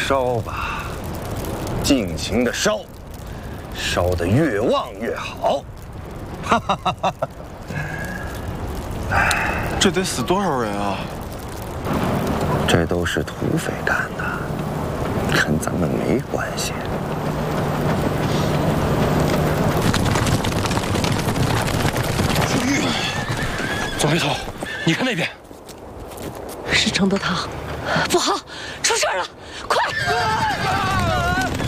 烧吧，尽情的烧，烧得越旺越好。哈哈哈哈！ 这得死多少人啊？ 这都是土匪干的，跟咱们没关系。 左回头，你看那边， 是程德堂，不好，出事了！快！